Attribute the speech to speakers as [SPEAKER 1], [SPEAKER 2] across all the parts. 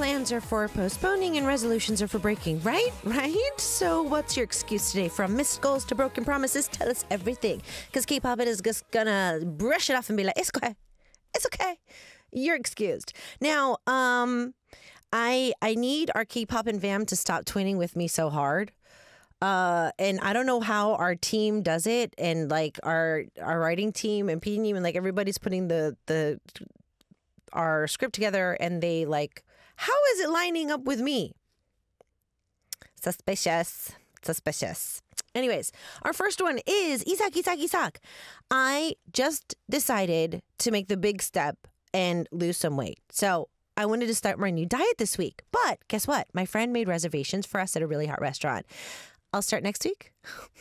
[SPEAKER 1] plans are for postponing and resolutions are for breaking, right? Right? So what's your excuse today? From missed goals to broken promises, tell us everything. Because K-pop is just gonna brush it off and be like, it's okay. It's okay. You're excused. Now, I need our K-pop and Vam to stop twinning with me so hard. And I don't know how our team does it, and like our writing team and PD team, and like everybody's putting our script together, and they like, how is it lining up with me? Suspicious. Anyways, our first one is Isak. I just decided to make the big step and lose some weight. So I wanted to start my new diet this week. But guess what? My friend made reservations for us at a really hot restaurant. I'll start next week.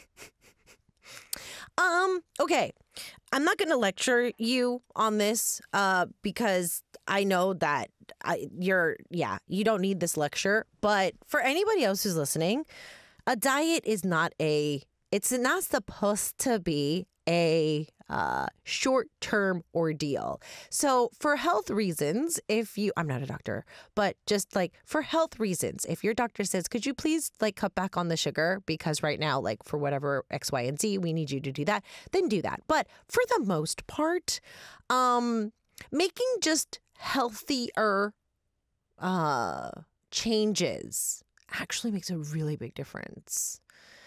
[SPEAKER 1] Okay. I'm not going to lecture you on this because I know that you don't need this lecture. But for anybody else who's listening, a diet is it's not supposed to be a short-term ordeal. So for health reasons, I'm not a doctor, but just like for health reasons, if your doctor says, could you please like cut back on the sugar because right now, like for whatever X, Y, and Z, we need you to do that, then do that. But for the most part, making just healthier changes actually makes a really big difference.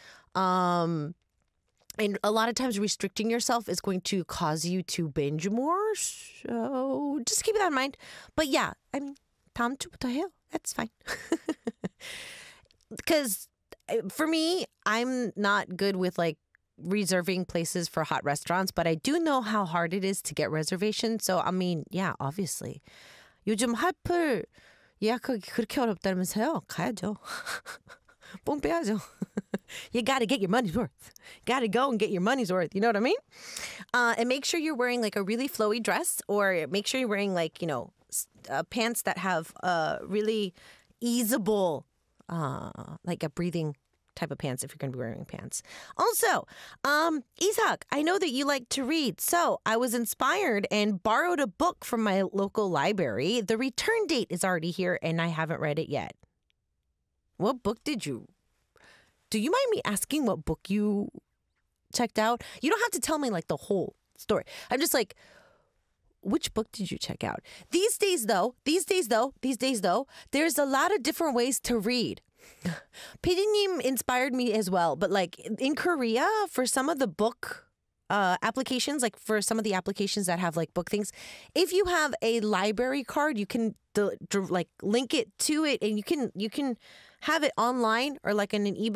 [SPEAKER 1] And a lot of times restricting yourself is going to cause you to binge more. So just keep that in mind. But yeah, I mean, 다음 주부터 해요. That's fine. Because for me, I'm not good with like reserving places for hot restaurants, but I do know how hard it is to get reservations. So, I mean, yeah, obviously. 요즘 핫플 예약하기 그렇게 어렵다면서요? 가야죠. 뽕 빼야죠. You got to get your money's worth. Got to go and get your money's worth. You know what I mean? And make sure you're wearing like a really flowy dress, or make sure you're wearing like, pants that have really easeable, like a breathing type of pants if you're going to be wearing pants. Also, Isak, I know that you like to read. So I was inspired and borrowed a book from my local library. The return date is already here and I haven't read it yet. What book did you... Do you mind me asking what book you checked out? You don't have to tell me like the whole story. I'm just like, which book did you check out? These days though, there's a lot of different ways to read. PD님 inspired me as well. But like in Korea, for some of the book applications, like for some of the applications that have like book things, if you have a library card, you can like link it to it and you can have it online or like in an ebook.